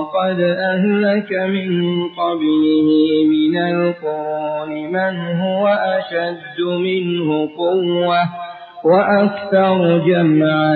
وقد أهلك من قبله من القرون من هو أشد منه قوة وأكثر جمعا